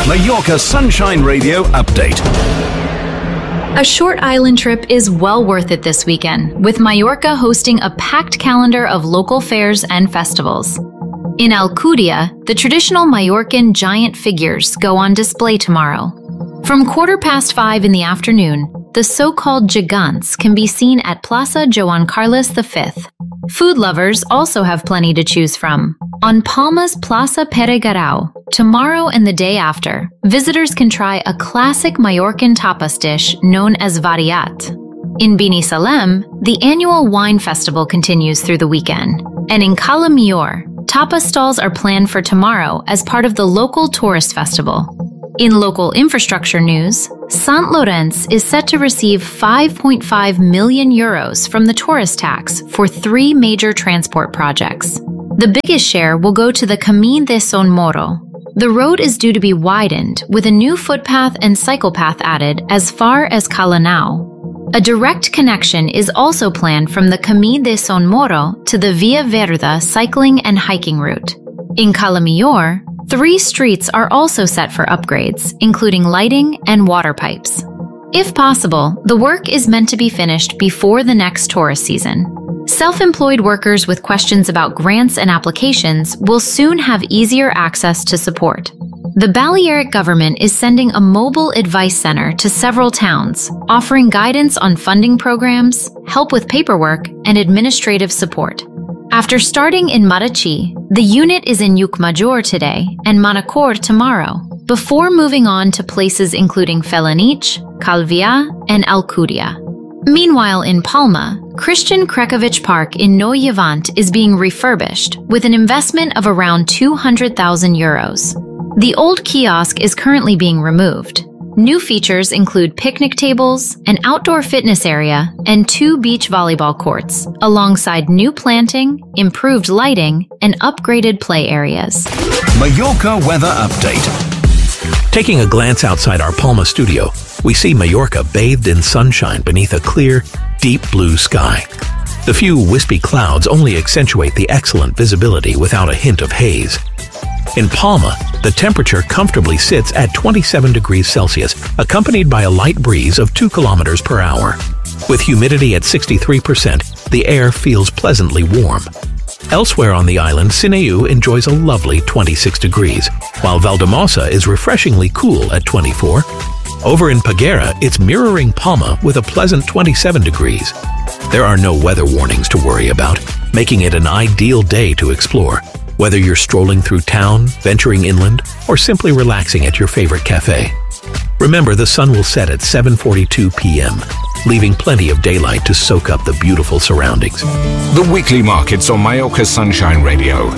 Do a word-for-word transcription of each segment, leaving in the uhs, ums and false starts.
Mallorca Sunshine Radio update. A short island trip is well worth it this weekend, with Mallorca hosting a packed calendar of local fairs and festivals. In Alcudia, the traditional Mallorcan giant figures go on display tomorrow. From quarter past five in the afternoon, the so-called gigants can be seen at Plaza Joan Carlos the Fifth. Food lovers also have plenty to choose from. On Palma's Plaza Pere Garau, tomorrow and the day after, visitors can try a classic Mallorcan tapas dish known as variat. In Binissalem, the annual wine festival continues through the weekend. And in Cala Millor, tapas stalls are planned for tomorrow as part of the local tourist festival. In local infrastructure news, Sant Llorenç is set to receive five point five million euros from the tourist tax for three major transport projects. The biggest share will go to the Camí de Son Moro. The road is due to be widened with a new footpath and cycle path added as far as Cala Nau. A direct connection is also planned from the Camí de Son Moro to the Via Verda cycling and hiking route. In Cala Millor, three streets are also set for upgrades, including lighting and water pipes. If possible, the work is meant to be finished before the next tourist season. Self-employed workers with questions about grants and applications will soon have easier access to support. The Balearic government is sending a mobile advice center to several towns, offering guidance on funding programs, help with paperwork, and administrative support. After starting in Marachí, the unit is in Llucmajor today and Manacor tomorrow, before moving on to places including Felanitx, Calvià, and Alcudia. Meanwhile, in Palma, Christian Krekovich Park in Nou Llevant is being refurbished with an investment of around two hundred thousand euros. The old kiosk is currently being removed. New features include picnic tables, an outdoor fitness area, and two beach volleyball courts, alongside new planting, improved lighting, and upgraded play areas. Mallorca weather update. Taking a glance outside our Palma studio, we see Mallorca bathed in sunshine beneath a clear, deep blue sky. The few wispy clouds only accentuate the excellent visibility without a hint of haze. In Palma, the temperature comfortably sits at twenty-seven degrees Celsius, accompanied by a light breeze of two kilometers per hour. With humidity at sixty-three percent, the air feels pleasantly warm. Elsewhere on the island, Sineu enjoys a lovely twenty-six degrees, while Valldemossa is refreshingly cool at twenty-four. Over in Peguera, it's mirroring Palma with a pleasant twenty-seven degrees. There are no weather warnings to worry about, making it an ideal day to explore, whether you're strolling through town, venturing inland, or simply relaxing at your favorite cafe. Remember, the sun will set at seven forty-two p.m., leaving plenty of daylight to soak up the beautiful surroundings. The weekly markets on Mallorca Sunshine Radio.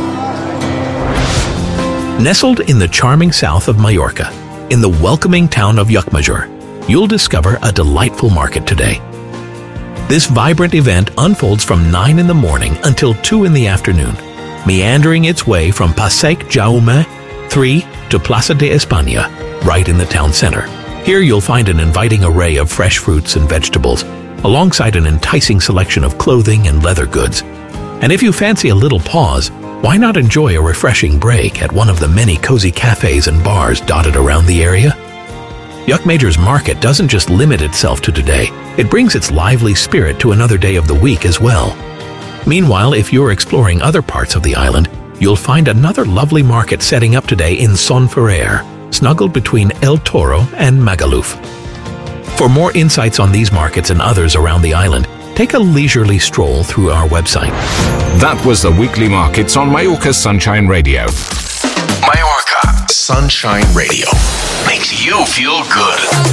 Nestled in the charming south of Mallorca, in the welcoming town of Llucmajor, you'll discover a delightful market today. This vibrant event unfolds from nine in the morning until two in the afternoon, meandering its way from Passeig Jaume three to Plaza de España, right in the town center. Here you'll find an inviting array of fresh fruits and vegetables, alongside an enticing selection of clothing and leather goods. And if you fancy a little pause, why not enjoy a refreshing break at one of the many cozy cafes and bars dotted around the area? Llucmajor's market doesn't just limit itself to today, it brings its lively spirit to another day of the week as well. Meanwhile, if you're exploring other parts of the island, you'll find another lovely market setting up today in Son Ferrer, snuggled between El Toro and Magaluf. For more insights on these markets and others around the island, take a leisurely stroll through our website. That was the weekly markets on Mallorca Sunshine Radio. Mallorca Sunshine Radio makes you feel good.